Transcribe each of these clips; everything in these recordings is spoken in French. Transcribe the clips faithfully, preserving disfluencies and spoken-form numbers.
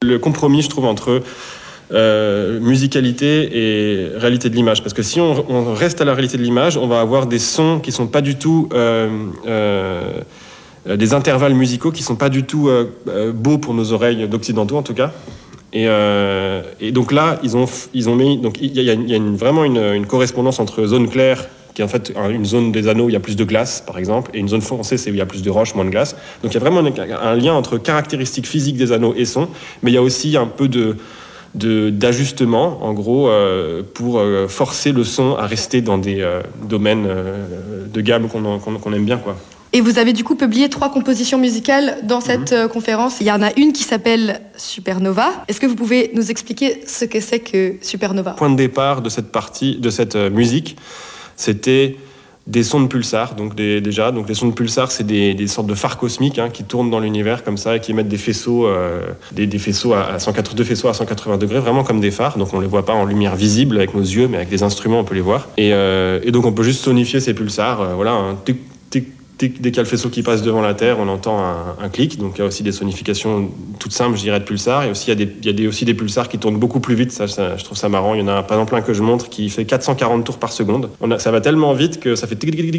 Le compromis, je trouve, entre euh, musicalité et réalité de l'image. Parce que si on, on reste à la réalité de l'image, on va avoir des sons qui sont pas du tout... Euh, euh, des intervalles musicaux qui sont pas du tout euh, euh, beaux pour nos oreilles d'occidentaux, en tout cas. Et, euh, et donc là, ils ont, ils ont mis... Donc il y a, il y a une, vraiment une, une correspondance entre zone claire, qui est en fait une zone des anneaux où il y a plus de glace, par exemple, et une zone foncée, c'est où il y a plus de roches, moins de glace. Donc il y a vraiment un, un lien entre caractéristiques physiques des anneaux et son, mais il y a aussi un peu de, de, d'ajustement, en gros, euh, pour euh, forcer le son à rester dans des euh, domaines euh, de gamme qu'on, qu'on, qu'on aime bien, quoi. Et vous avez du coup publié trois compositions musicales dans cette mmh. conférence. Il y en a une qui s'appelle Supernova. Est-ce que vous pouvez nous expliquer ce que c'est que Supernova ? Le point de départ de cette partie, de cette euh, musique, c'était des sons de pulsars. Donc des, déjà, donc les sons de pulsars, c'est des, des sortes de phares cosmiques hein, qui tournent dans l'univers comme ça et qui émettent des faisceaux, euh, des, des faisceaux à, à cent quatre-vingts, deux faisceaux à cent quatre-vingts degrés, vraiment comme des phares. Donc on les voit pas en lumière visible avec nos yeux, mais avec des instruments on peut les voir. Et, euh, et donc on peut juste sonifier ces pulsars. Euh, voilà, un tic, tic, Dès qu'il y a le faisceau qui passe devant la Terre, on entend un, un clic. Donc il y a aussi des sonifications toutes simples, je dirais, de pulsars. Et aussi, il y a, des, il y a des, aussi des pulsars qui tournent beaucoup plus vite. Ça, ça, je trouve ça marrant. Il y en a par exemple un que je montre qui fait quatre cent quarante tours par seconde. On a, ça va tellement vite que ça fait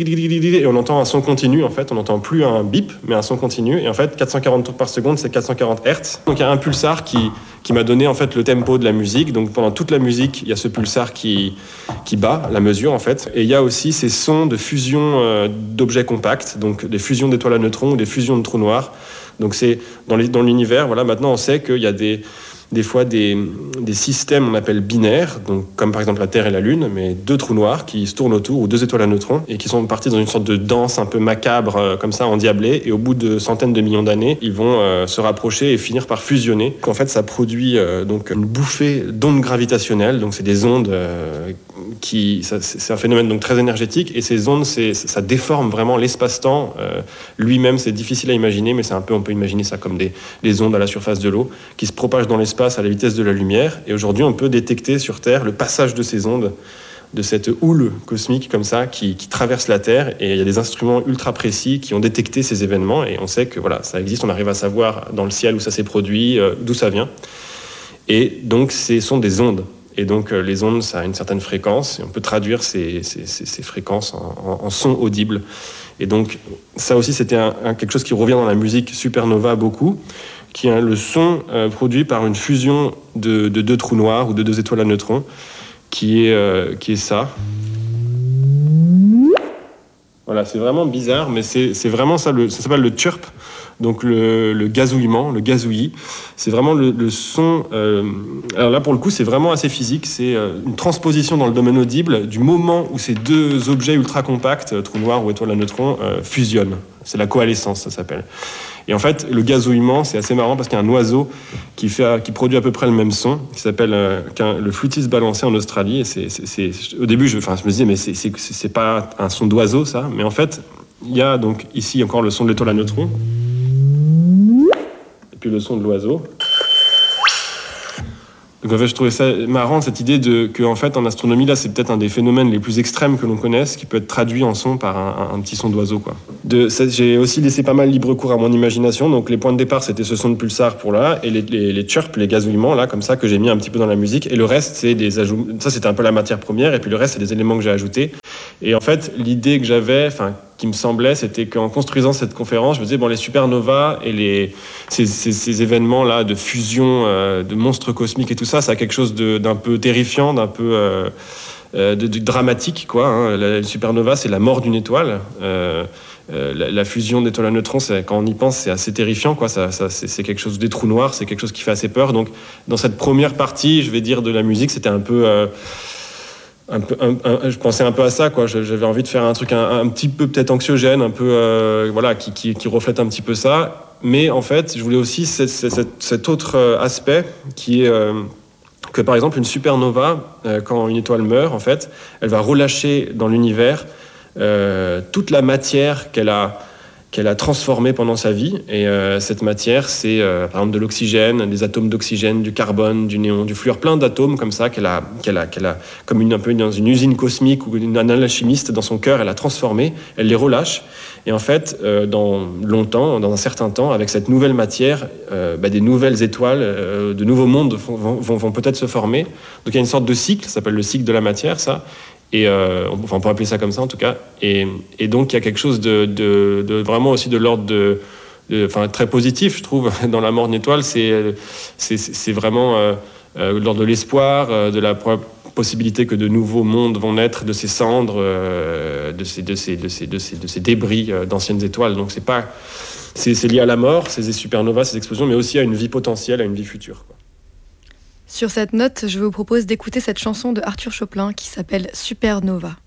et on entend un son continu. En fait, on n'entend plus un bip, mais un son continu. Et en fait, quatre cent quarante tours par seconde, c'est quatre cent quarante hertz. Donc il y a un pulsar qui, qui m'a donné en fait le tempo de la musique. Donc pendant toute la musique, il y a ce pulsar qui, qui bat la mesure en fait. Et il y a aussi ces sons de fusion euh, d'objets compacts, donc des fusions d'étoiles à neutrons ou des fusions de trous noirs. Donc c'est dans, les, dans l'univers, voilà, maintenant on sait qu'il y a des, des fois des, des systèmes on appelle binaires, donc comme par exemple la Terre et la Lune, mais deux trous noirs qui se tournent autour, ou deux étoiles à neutrons, et qui sont partis dans une sorte de danse un peu macabre, euh, comme ça, endiablée, et au bout de centaines de millions d'années, ils vont euh, se rapprocher et finir par fusionner. En fait, ça produit euh, donc une bouffée d'ondes gravitationnelles, donc c'est des ondes euh, qui... Ça, c'est un phénomène donc très énergétique, et ces ondes, c'est, ça déforme vraiment l'espace-temps. Euh, lui-même, c'est difficile à imaginer, mais c'est un peu, on peut imaginer ça comme des, des ondes à la surface de l'eau, qui se propagent dans l'espace à la vitesse de la lumière. Et aujourd'hui, on peut détecter sur Terre le passage de ces ondes, de cette houle cosmique comme ça qui, qui traverse la Terre. Et il y a des instruments ultra précis qui ont détecté ces événements. Et on sait que voilà, ça existe, on arrive à savoir dans le ciel où ça s'est produit, euh, d'où ça vient. Et donc, ce sont des ondes. Et donc, euh, les ondes, ça a une certaine fréquence. Et on peut traduire ces, ces, ces, ces fréquences en, en, en sons audibles. Et donc, ça aussi, c'était un, un, quelque chose qui revient dans la musique Supernova beaucoup, qui est le son euh, produit par une fusion de, de deux trous noirs ou de deux étoiles à neutrons, qui est, euh, qui est ça. Voilà, c'est vraiment bizarre, mais c'est, c'est vraiment ça, le, ça s'appelle le chirp, donc le, le gazouillement, le gazouillis. C'est vraiment le, le son... Euh, alors là, pour le coup, c'est vraiment assez physique. C'est euh, une transposition dans le domaine audible du moment où ces deux objets ultra compacts, trous noirs ou étoiles à neutrons, euh, fusionnent. C'est la coalescence, ça s'appelle. Et en fait, le gazouillement, c'est assez marrant parce qu'il y a un oiseau qui, fait, qui produit à peu près le même son, qui s'appelle euh, le flûtiste balancé en Australie. Et c'est, c'est, c'est, au début, je, enfin, je me disais, mais c'est, c'est, c'est pas un son d'oiseau, ça. Mais en fait, il y a donc ici encore le son de l'étoile à neutrons. Et puis le son de l'oiseau. Donc en fait, je trouvais ça marrant, cette idée de, que en fait, en astronomie, là, c'est peut-être un des phénomènes les plus extrêmes que l'on connaisse, qui peut être traduit en son par un, un petit son d'oiseau, quoi. De, ça, j'ai aussi laissé pas mal libre cours à mon imagination. Donc les points de départ, c'était ce son de pulsar pour là, et les, les, les chirps, les gazouillements, là, comme ça, que j'ai mis un petit peu dans la musique. Et le reste, c'est des ajouts. Ça, c'était un peu la matière première, et puis le reste, c'est des éléments que j'ai ajoutés. Et en fait, l'idée que j'avais, enfin, qui me semblait, c'était qu'en construisant cette conférence, je me disais, bon, les supernovas et les, ces, ces, ces événements-là de fusion, euh, de monstres cosmiques et tout ça, ça a quelque chose de, d'un peu terrifiant, d'un peu euh, euh, de, de dramatique, quoi. Hein. La, la supernova, c'est la mort d'une étoile. Euh, euh, la, la fusion d'étoiles à neutrons, c'est, quand on y pense, c'est assez terrifiant, quoi. Ça, ça, c'est, c'est quelque chose des trous noirs, c'est quelque chose qui fait assez peur. Donc, dans cette première partie, je vais dire, de la musique, c'était un peu... Euh, Un peu, un, un, je pensais un peu à ça, quoi. J'avais envie de faire un truc un, un petit peu peut-être anxiogène, un peu euh, voilà, qui, qui, qui reflète un petit peu ça. Mais en fait, je voulais aussi cet, cet, cet autre aspect qui est euh, que par exemple une supernova, euh, quand une étoile meurt, en fait, elle va relâcher dans l'univers euh, toute la matière qu'elle a qu'elle a transformée pendant sa vie. Et euh, cette matière, c'est euh, par exemple de l'oxygène, des atomes d'oxygène, du carbone, du néon, du fluor, plein d'atomes comme ça qu'elle a, qu'elle a, qu'elle a comme une, un peu dans une usine cosmique ou une, un alchimiste dans son cœur, elle a transformé, elle les relâche. Et en fait, euh, dans longtemps, dans un certain temps, avec cette nouvelle matière, euh, bah, des nouvelles étoiles, euh, de nouveaux mondes vont, vont, vont peut-être se former. Donc il y a une sorte de cycle, ça s'appelle le cycle de la matière, ça. Et euh, on, enfin, on peut appeler ça comme ça en tout cas. Et, et donc il y a quelque chose de, de, de vraiment aussi de l'ordre de, de, enfin très positif, je trouve, dans la mort d'une étoile. C'est, c'est, c'est vraiment euh, euh, l'ordre de l'espoir, euh, de la possibilité que de nouveaux mondes vont naître de ces cendres, euh, de, ces, de, ces, de, ces, de, ces, de ces débris euh, d'anciennes étoiles. Donc c'est pas, c'est, c'est lié à la mort, ces supernovas, ces explosions, mais aussi à une vie potentielle, à une vie future, quoi. Sur cette note, je vous propose d'écouter cette chanson de Arthur Chopin qui s'appelle Supernova.